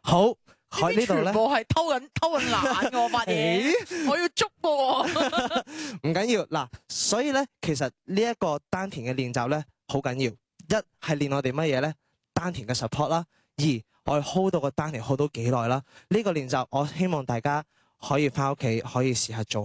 好，喺呢度咧全部係偷緊懶我發現，我要捉喎。 唔緊要嗱，所以咧其實呢一個丹田嘅練習咧好緊要，一係練我哋乜嘢咧？丹田嘅 support 啦，二我哋 hold 到個丹田 hold 到幾耐啦？呢個練習我希望大家可以翻屋企可以試下做。